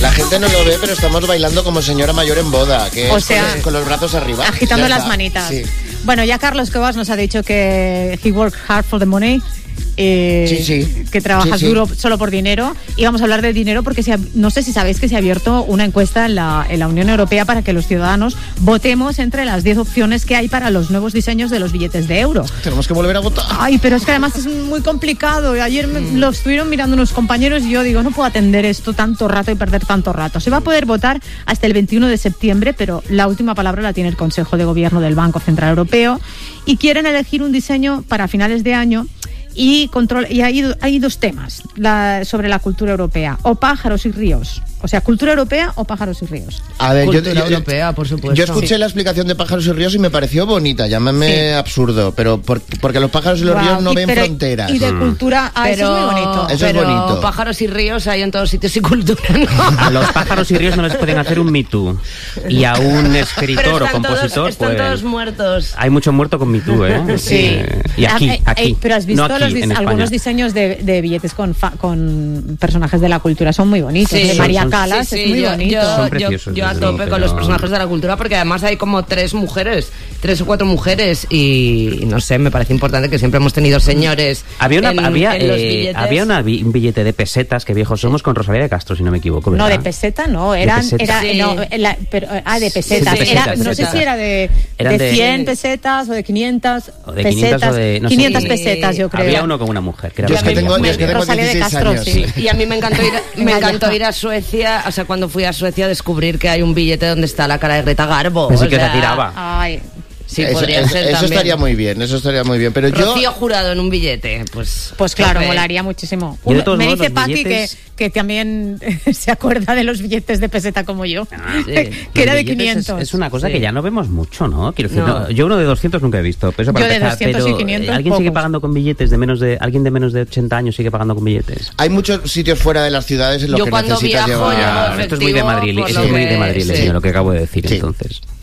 La gente no lo ve, pero estamos bailando como señora mayor en boda, que o es sea, con los brazos arriba. Agitando las manitas. Sí. Bueno, ya Carlos Cuevas nos ha dicho que he worked hard for the money. Que trabajas duro solo por dinero, y vamos a hablar de dinero porque no sé si sabéis que se ha abierto una encuesta en la Unión Europea para que los ciudadanos votemos entre las 10 opciones que hay para los nuevos diseños de los billetes de euro. Tenemos que volver a votar. Ay, pero es que además es muy complicado. Ayer lo estuvieron mirando unos compañeros y yo digo, no puedo atender esto tanto rato y perder tanto rato. Se va a poder votar hasta el 21 de septiembre, pero la última palabra la tiene el Consejo de Gobierno del Banco Central Europeo, y quieren elegir un diseño para finales de año. Y hay dos temas sobre la cultura europea: o pájaros y ríos. O sea, cultura europea o pájaros y ríos. A ver, cultura europea, por supuesto. Yo escuché la explicación de pájaros y ríos y me pareció bonita, llámame absurdo, pero porque los pájaros y los ríos no ven fronteras. Y de cultura, eso es muy bonito. Eso es bonito. Pájaros y ríos hay en todos sitios y cultura, ¿no? A los pájaros y ríos no les pueden hacer un Me Too. Y a un escritor o compositor, están todos muertos. Hay mucho muerto con Me Too, ¿eh? Sí. Y aquí. Pero has visto no aquí, algunos diseños de billetes con personajes de la cultura, son muy bonitos. Sí, de María Calas, es muy bonito. Son preciosos, yo a tope con los personajes de la cultura, porque además hay como 3 o 4 mujeres, y no sé, me parece importante que siempre hemos tenido señores. Había en un billete de pesetas, que viejos somos, con Rosalía de Castro, si no me equivoco, ¿verdad? No, de peseta no, de pesetas. No sé si era de 100 pesetas o de 500 pesetas. 500 pesetas, yo creo. Había uno con una mujer, que era yo es que tengo Rosalía de Castro, años. sí. Y a mí me encantó ir a Suecia. O sea, cuando fui a Suecia, descubrir que hay un billete donde está la cara de Greta Garbo. Pues sí, que se tiraba. Ay. Sí, podría ser eso estaría muy bien, pero Rocío Jurado en un billete, pues claro, molaría muchísimo. Me dice Paqui que también se acuerda de los billetes de peseta como yo, que era de 500. Es una cosa que ya no vemos mucho, ¿no? Quiero decir, yo uno de 200 nunca he visto. Pero eso para yo empezar, de 200 y 500 ¿alguien pocos. sigue pagando con billetes alguien de menos de 80 años sigue pagando con billetes? Hay muchos sitios fuera de las ciudades en los que necesitas llevar. Esto es muy de Madrid, lo que acabo de decir, entonces.